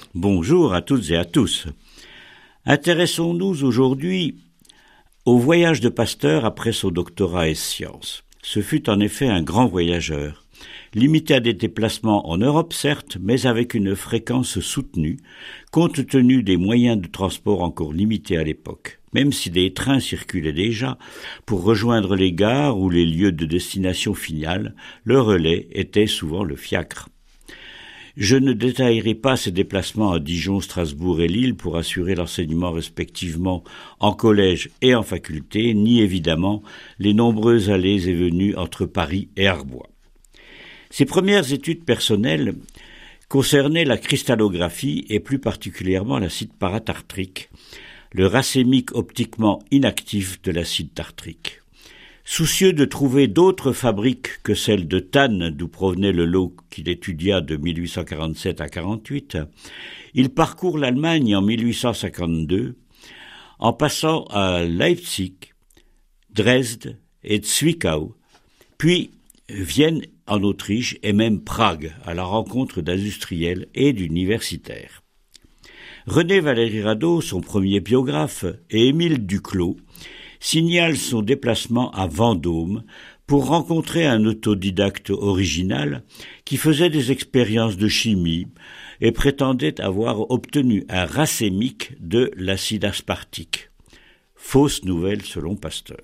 Bonjour à toutes et à tous. Intéressons-nous aujourd'hui au voyage de Pasteur après son doctorat ès sciences. Ce fut en effet un grand voyageur, limité à des déplacements en Europe certes, mais avec une fréquence soutenue, compte tenu des moyens de transport encore limités à l'époque. Même si des trains circulaient déjà, pour rejoindre les gares ou les lieux de destination finale, le relais était souvent le fiacre. Je ne détaillerai pas ces déplacements à Dijon, Strasbourg et Lille pour assurer l'enseignement respectivement en collège et en faculté, ni évidemment les nombreuses allées et venues entre Paris et Arbois. Ses premières études personnelles concernaient la cristallographie et plus particulièrement l'acide paratartrique, le racémique optiquement inactif de l'acide tartrique. Soucieux de trouver d'autres fabriques que celle de Thann, d'où provenait le lot qu'il étudia de 1847 à 1848, il parcourt l'Allemagne en 1852, en passant à Leipzig, Dresde et Zwickau, puis Vienne en Autriche et même Prague, à la rencontre d'industriels et d'universitaires. René Valéry Radaud, son premier biographe, et Émile Duclos signalent son déplacement à Vendôme pour rencontrer un autodidacte original qui faisait des expériences de chimie et prétendait avoir obtenu un racémique de l'acide aspartique. Fausse nouvelle selon Pasteur.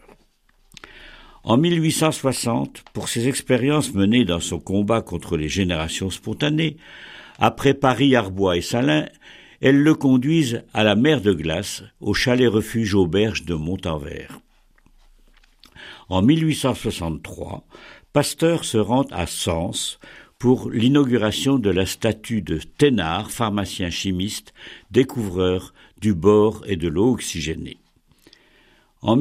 En 1860, pour ses expériences menées dans son combat contre les générations spontanées, après Paris, Arbois et Salins, elles le conduisent à la mer de glace, au chalet-refuge auberge de Montanvert. En 1863, Pasteur se rend à Sens pour l'inauguration de la statue de Thénard, pharmacien chimiste, découvreur du bore et de l'eau oxygénée. En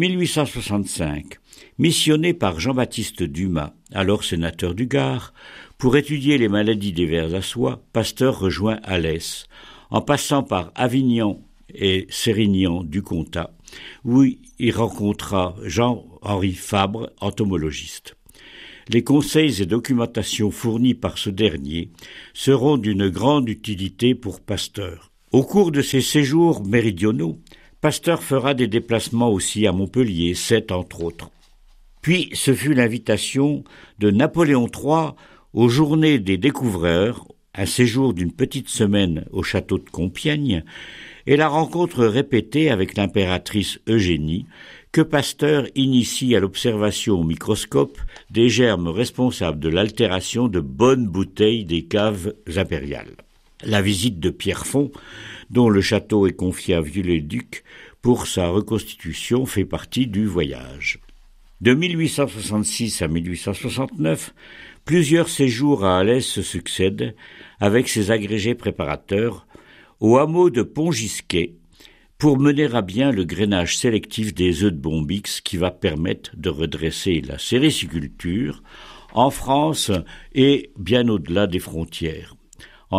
1865, missionné par Jean-Baptiste Dumas, alors sénateur du Gard, pour étudier les maladies des vers à soie, Pasteur rejoint Alès, en passant par Avignon et Sérignan du Comtat, où il rencontra Jean-Henri Fabre, entomologiste. Les conseils et documentations fournis par ce dernier seront d'une grande utilité pour Pasteur. Au cours de ses séjours méridionaux, Pasteur fera des déplacements aussi à Montpellier, 7 entre autres. Puis ce fut l'invitation de Napoléon III aux Journées des Découvreurs, un séjour d'une petite semaine au château de Compiègne, et la rencontre répétée avec l'impératrice Eugénie, que Pasteur initie à l'observation au microscope des germes responsables de l'altération de bonnes bouteilles des caves impériales. La visite de Pierrefonds, dont le château est confié à Viollet-le-Duc pour sa reconstitution, fait partie du voyage. De 1866 à 1869, plusieurs séjours à Alès se succèdent, avec ses agrégés préparateurs, au hameau de Pont-Gisquet, pour mener à bien le grainage sélectif des œufs de Bombix qui va permettre de redresser la sériciculture en France et bien au-delà des frontières. En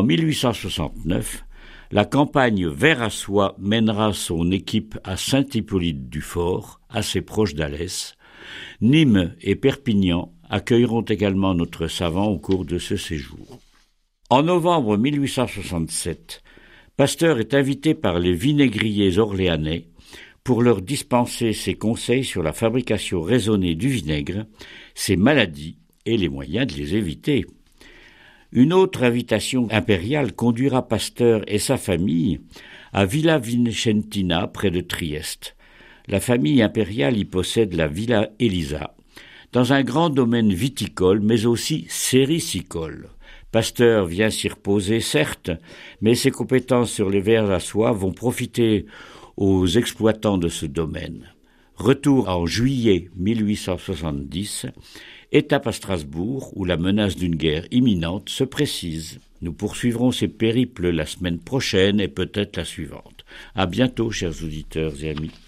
1869, la campagne Vers à soie mènera son équipe à Saint-Hippolyte-du-Fort, assez proche d'Alès. Nîmes et Perpignan accueilleront également notre savant au cours de ce séjour. En novembre 1867, Pasteur est invité par les vinaigriers orléanais pour leur dispenser ses conseils sur la fabrication raisonnée du vinaigre, ses maladies et les moyens de les éviter. Une autre invitation impériale conduira Pasteur et sa famille à Villa Vicentina près de Trieste. La famille impériale y possède la Villa Elisa, dans un grand domaine viticole mais aussi séricicole. Pasteur vient s'y reposer, certes, mais ses compétences sur les vers à soie vont profiter aux exploitants de ce domaine. Retour en juillet 1870, étape à Strasbourg, où la menace d'une guerre imminente se précise. Nous poursuivrons ces périples la semaine prochaine et peut-être la suivante. À bientôt, chers auditeurs et amis.